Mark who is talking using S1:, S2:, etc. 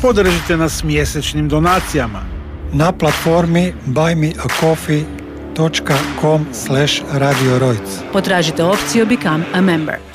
S1: Podržite nas mjesečnim donacijama
S2: na platformi buymeacoffee.com/Radio Rojc.
S3: Potražite opciju Become a Member.